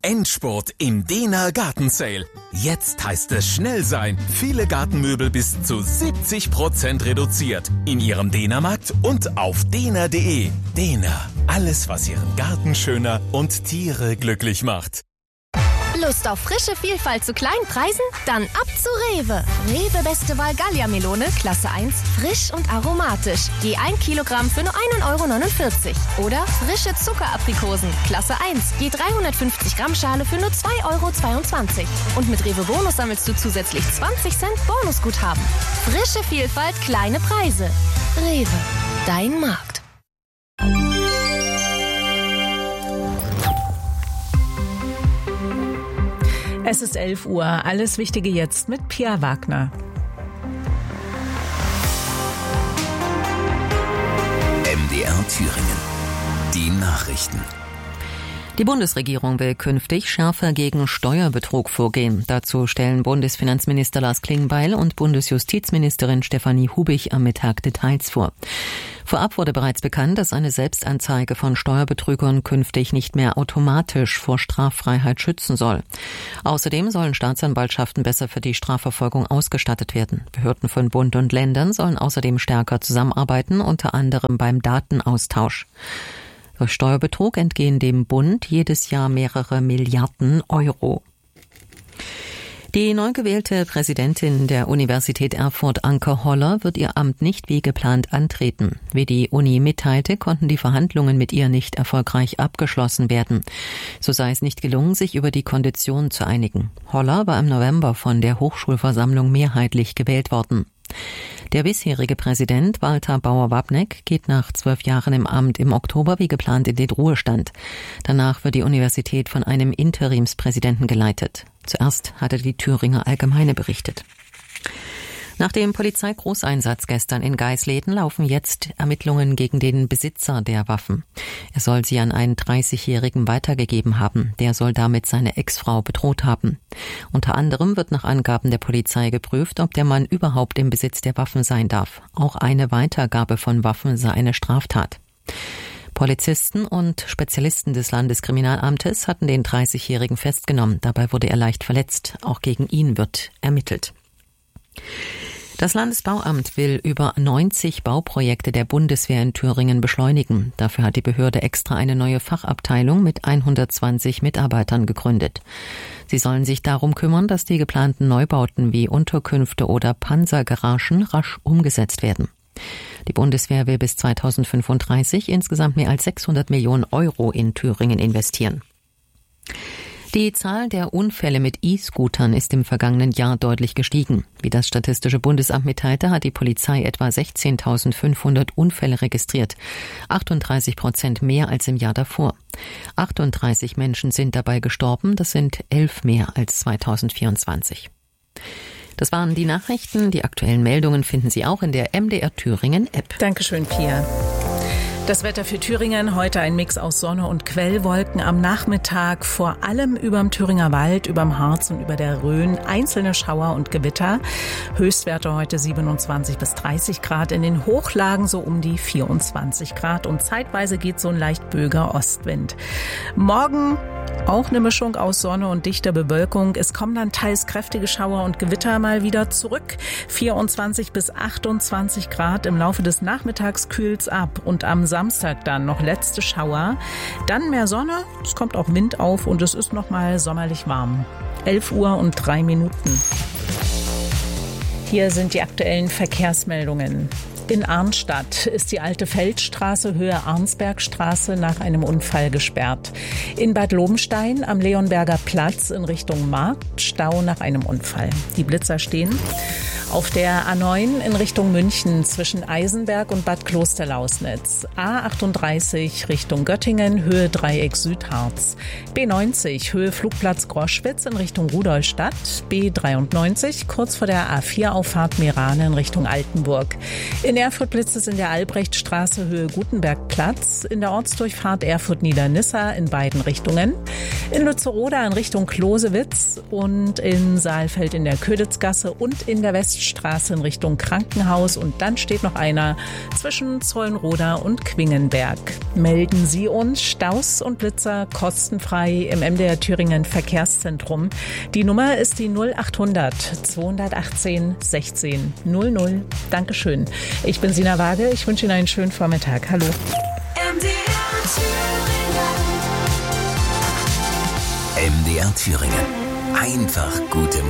Endspurt im Dehner Gartensale. Jetzt heißt es schnell sein. Viele Gartenmöbel bis zu 70% reduziert. In Ihrem Dehnermarkt und auf dehner.de. Dehner. Alles, was Ihren Garten schöner und Tiere glücklich macht. Lust auf frische Vielfalt zu kleinen Preisen? Dann ab zu Rewe. Rewe Beste Wahl Gallia-Melone, Klasse 1, frisch und aromatisch. Je 1 Kilogramm für nur 1,49 €. Oder frische Zuckeraprikosen, Klasse 1, je 350 Gramm Schale für nur 2,22 €. Und mit Rewe Bonus sammelst du zusätzlich 20 Cent Bonusguthaben. Frische Vielfalt, kleine Preise. Rewe, dein Markt. Es ist 11 Uhr. Alles Wichtige jetzt mit Pia Wagner. MDR Thüringen. Die Nachrichten. Die Bundesregierung will künftig schärfer gegen Steuerbetrug vorgehen. Dazu stellen Bundesfinanzminister Lars Klingbeil und Bundesjustizministerin Stefanie Hubich am Mittag Details vor. Vorab wurde bereits bekannt, dass eine Selbstanzeige von Steuerbetrügern künftig nicht mehr automatisch vor Straffreiheit schützen soll. Außerdem sollen Staatsanwaltschaften besser für die Strafverfolgung ausgestattet werden. Behörden von Bund und Ländern sollen außerdem stärker zusammenarbeiten, unter anderem beim Datenaustausch. Durch Steuerbetrug entgehen dem Bund jedes Jahr mehrere Milliarden Euro. Die neu gewählte Präsidentin der Universität Erfurt, Anke Holler, wird ihr Amt nicht wie geplant antreten. Wie die Uni mitteilte, konnten die Verhandlungen mit ihr nicht erfolgreich abgeschlossen werden. So sei es nicht gelungen, sich über die Konditionen zu einigen. Holler war im November von der Hochschulversammlung mehrheitlich gewählt worden. Der bisherige Präsident Walter Bauer-Wapneck geht nach 12 Jahren im Amt im Oktober wie geplant in den Ruhestand. Danach wird die Universität von einem Interimspräsidenten geleitet. Zuerst hatte die Thüringer Allgemeine berichtet. Nach dem Polizeigroßeinsatz gestern in Geisleden laufen jetzt Ermittlungen gegen den Besitzer der Waffen. Er soll sie an einen 30-Jährigen weitergegeben haben. Der soll damit seine Ex-Frau bedroht haben. Unter anderem wird nach Angaben der Polizei geprüft, ob der Mann überhaupt im Besitz der Waffen sein darf. Auch eine Weitergabe von Waffen sei eine Straftat. Polizisten und Spezialisten des Landeskriminalamtes hatten den 30-Jährigen festgenommen. Dabei wurde er leicht verletzt. Auch gegen ihn wird ermittelt. Das Landesbauamt will über 90 Bauprojekte der Bundeswehr in Thüringen beschleunigen. Dafür hat die Behörde extra eine neue Fachabteilung mit 120 Mitarbeitern gegründet. Sie sollen sich darum kümmern, dass die geplanten Neubauten wie Unterkünfte oder Panzergaragen rasch umgesetzt werden. Die Bundeswehr will bis 2035 insgesamt mehr als 600 Millionen Euro in Thüringen investieren. Die Zahl der Unfälle mit E-Scootern ist im vergangenen Jahr deutlich gestiegen. Wie das Statistische Bundesamt mitteilte, hat die Polizei etwa 16.500 Unfälle registriert. 38% mehr als im Jahr davor. 38 Menschen sind dabei gestorben, das sind 11 mehr als 2024. Das waren die Nachrichten. Die aktuellen Meldungen finden Sie auch in der MDR Thüringen App. Dankeschön, Pia. Das Wetter für Thüringen, heute ein Mix aus Sonne und Quellwolken. Am Nachmittag vor allem überm Thüringer Wald, überm Harz und über der Rhön einzelne Schauer und Gewitter. Höchstwerte heute 27 bis 30 Grad, in den Hochlagen so um die 24 Grad und zeitweise geht so ein leicht böiger Ostwind. Morgen auch eine Mischung aus Sonne und dichter Bewölkung. Es kommen dann teils kräftige Schauer und Gewitter mal wieder zurück. 24 bis 28 Grad, im Laufe des Nachmittags kühlt's ab und am Samstag dann noch letzte Schauer. Dann mehr Sonne, es kommt auch Wind auf und es ist noch mal sommerlich warm. 11 Uhr und 3 Minuten. Hier sind die aktuellen Verkehrsmeldungen. In Arnstadt ist die alte Feldstraße Höhe Arnsbergstraße nach einem Unfall gesperrt. In Bad Lobenstein am Leonberger Platz in Richtung Markt Stau nach einem Unfall. Die Blitzer stehen. Auf der A9 in Richtung München zwischen Eisenberg und Bad Klosterlausnitz. A38 Richtung Göttingen, Höhe Dreieck Südharz. B90 Höhe Flugplatz Groschwitz in Richtung Rudolstadt. B93 kurz vor der A4-Auffahrt Merane in Richtung Altenburg. In Erfurt blitzt es in der Albrechtstraße Höhe Gutenbergplatz. In der Ortsdurchfahrt Erfurt-Niedernissa in beiden Richtungen. in Lützeroda in Richtung Klosewitz und in Saalfeld in der Köditzgasse und in der Weststraße in Richtung Krankenhaus. Und dann steht noch einer zwischen Zollenroda und Quingenberg. Melden Sie uns Staus und Blitzer kostenfrei im MDR Thüringen Verkehrszentrum. Die Nummer ist die 0800 218 16 00. Dankeschön. Ich bin Sina Waage. Ich wünsche Ihnen einen schönen Vormittag. Hallo. MDR Thüringen. Einfach gute